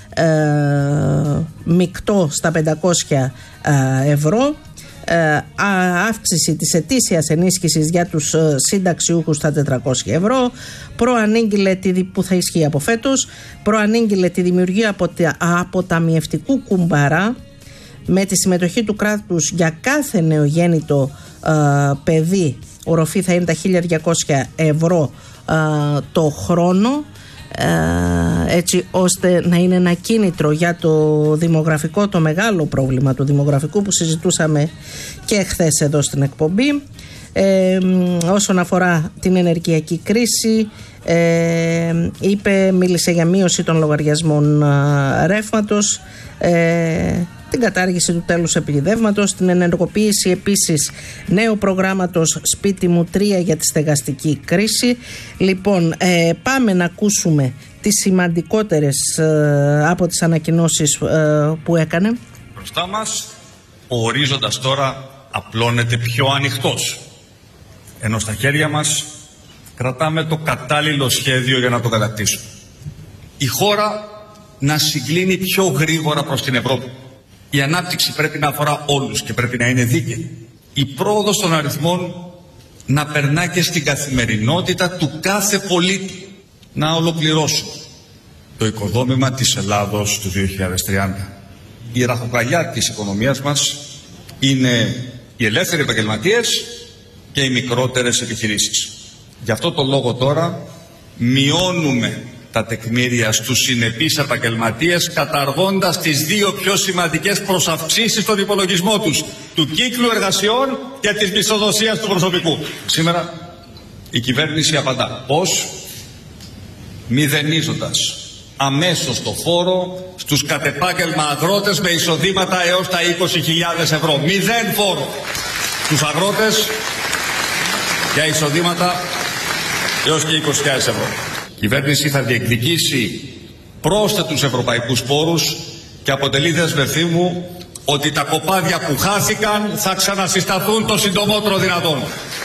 μεικτό στα 500 ευρώ, αύξηση της ετήσιας ενίσχυσης για τους συνταξιούχους στα 400 ευρώ, προανήγγειλε που θα ισχύει από φέτος, προανήγγειλε τη δημιουργία αποταμιευτικού κουμπαρά με τη συμμετοχή του κράτους για κάθε νεογέννητο παιδί. Οροφή θα είναι τα 1.200 ευρώ το χρόνο, έτσι ώστε να είναι ένα κίνητρο για το δημογραφικό, το μεγάλο πρόβλημα του δημογραφικού που συζητούσαμε και χθες εδώ στην εκπομπή. Όσον αφορά την ενεργειακή κρίση, μίλησε για μείωση των λογαριασμών ρεύματος, την κατάργηση του τέλους επιδεύματος, την ενεργοποίηση επίσης νέου προγράμματος Σπίτι μου 3 για τη στεγαστική κρίση. Λοιπόν, πάμε να ακούσουμε τις σημαντικότερες από τις ανακοινώσεις που έκανε. Μπροστά μας ο ορίζοντας τώρα απλώνεται πιο ανοιχτός, ενώ στα χέρια μας κρατάμε το κατάλληλο σχέδιο για να το κατακτήσουμε. Η χώρα να συγκλίνει πιο γρήγορα προς την Ευρώπη. Η ανάπτυξη πρέπει να αφορά όλους και πρέπει να είναι δίκαιη. Η πρόοδος των αριθμών να περνά και στην καθημερινότητα του κάθε πολίτη. Να ολοκληρώσουμε το οικοδόμημα της Ελλάδος του 2030. Η ραχοκαλιά της οικονομίας μας είναι οι ελεύθεροι επαγγελματίες και οι μικρότερες επιχειρήσεις. Γι' αυτό το λόγο τώρα μειώνουμε τα τεκμήρια στους συνεπείς επαγγελματίες, καταργώντας τις δύο πιο σημαντικές προσαυξήσεις στον υπολογισμό τους, του κύκλου εργασιών και της μισθοδοσίας του προσωπικού. Σήμερα η κυβέρνηση απαντά. Πώς? Μηδενίζοντας αμέσως το φόρο στους κατεπάγγελμα αγρότες με εισοδήματα έως τα 20.000 ευρώ. 0 φόρο στους αγρότες για εισοδήματα έως και 20.000 ευρώ. Η κυβέρνηση θα διεκδικήσει πρόσθετους ευρωπαϊκούς πόρους και αποτελεί δέσμευσή μου ότι τα κοπάδια που χάθηκαν θα ξανασυσταθούν το συντομότερο δυνατόν.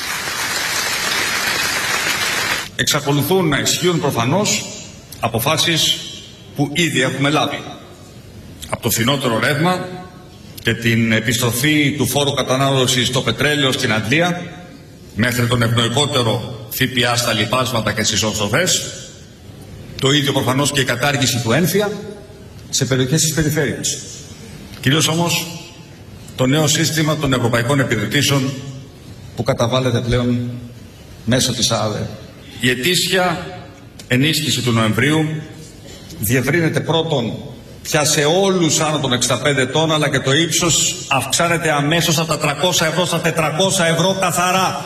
Εξακολουθούν να ισχύουν προφανώς αποφάσεις που ήδη έχουμε λάβει. Από το φθηνότερο ρεύμα και την επιστροφή του φόρου κατανάλωσης στο πετρέλαιο στην Αντλία, μέχρι τον ευνοϊκότερο ΦΠΑ στα λιπάσματα και στις ορθοφές, το ίδιο προφανώς και η κατάργηση του έμφυα σε περιοχές της περιφέρειας. Κυρίως όμως το νέο σύστημα των ευρωπαϊκών επιδοτήσεων που καταβάλλεται πλέον μέσω της ΑΔΕ. Η ετήσια ενίσχυση του Νοεμβρίου διευρύνεται πρώτον πια σε όλους άνω των 65 ετών, αλλά και το ύψος αυξάνεται αμέσως από τα 300 ευρώ στα 400 ευρώ καθαρά.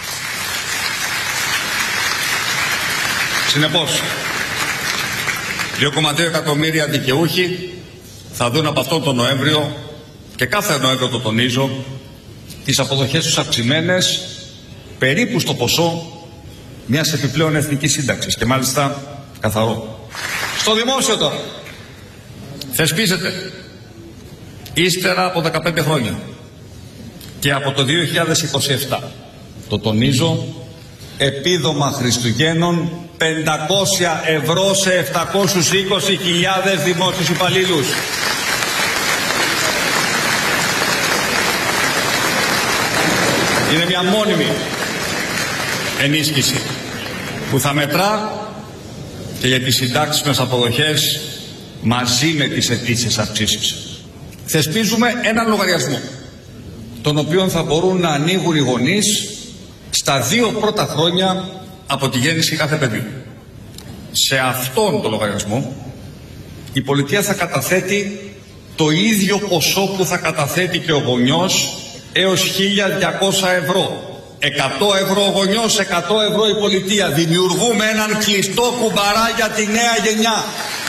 Συνεπώς, 2,2 εκατομμύρια δικαιούχοι θα δουν από αυτόν τον Νοέμβριο, και κάθε Νοέμβριο το τονίζω, τις αποδοχές τους αυξημένες περίπου στο ποσό μιας επιπλέον εθνικής σύνταξης, και μάλιστα καθαρό. Στο δημόσιο τώρα θεσπίζεται ύστερα από 15 χρόνια και από το 2027, το τονίζω, επίδομα Χριστουγέννων 500 ευρώ σε 720.000 δημόσιους υπαλλήλους. Είναι μια μόνιμη ενίσχυση που θα μετρά και για τις συντάξιμες αποδοχές μαζί με τις ετήσιες αυξήσεις. Θεσπίζουμε έναν λογαριασμό, τον οποίο θα μπορούν να ανοίγουν οι γονείς στα 2 πρώτα χρόνια από τη γέννηση κάθε παιδί. Σε αυτόν τον λογαριασμό η πολιτεία θα καταθέτει το ίδιο ποσό που θα καταθέτει και ο γονιός, έως 1.200 ευρώ. 100 ευρώ ο γονιός, 100 ευρώ η πολιτεία. Δημιουργούμε έναν κλειστό κουμπαρά για τη νέα γενιά.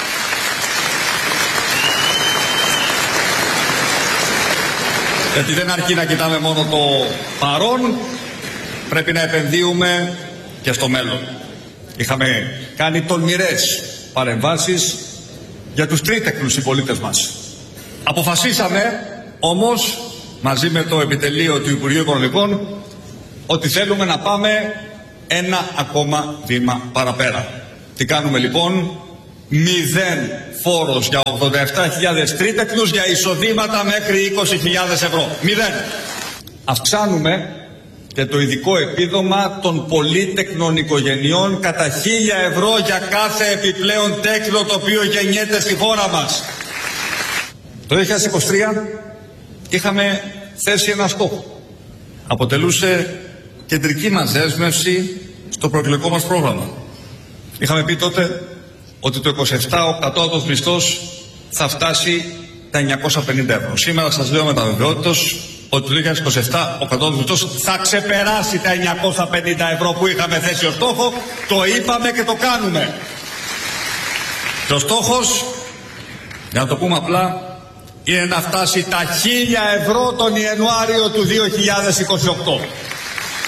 Γιατί δεν αρκεί να κοιτάμε μόνο το παρόν, πρέπει να επενδύουμε και στο μέλλον. Είχαμε κάνει τολμηρές παρεμβάσεις για τους τρίτεχνους συμπολίτες μας. Αποφασίσαμε όμως μαζί με το επιτελείο του Υπουργείου Οικονομικών ότι θέλουμε να πάμε ένα ακόμα βήμα παραπέρα. Τι κάνουμε λοιπόν? 0 φόρος για 87.000 τρίτεκνους για εισοδήματα μέχρι 20.000 ευρώ. 0. Αυξάνουμε και το ειδικό επίδομα των πολύτεκνων οικογενειών κατά 1.000 ευρώ για κάθε επιπλέον τέκνο το οποίο γεννιέται στη χώρα μας. Το 2023 είχαμε θέσει ένα στόχο. Αποτελούσε κεντρική μας δέσμευση στο προεκλογικό μας πρόγραμμα. Είχαμε πει τότε ότι το 27 ο κατώτατος μισθός θα φτάσει τα 950 ευρώ. Σήμερα σας λέω με τα βεβαιότητος ότι το 2027 ο κατώτατος μισθός θα ξεπεράσει τα 950 ευρώ που είχαμε θέσει ως στόχο. Το είπαμε και το κάνουμε. Και ο στόχος, για να το πούμε απλά, είναι να φτάσει τα 1.000 ευρώ τον Ιανουάριο του 2028.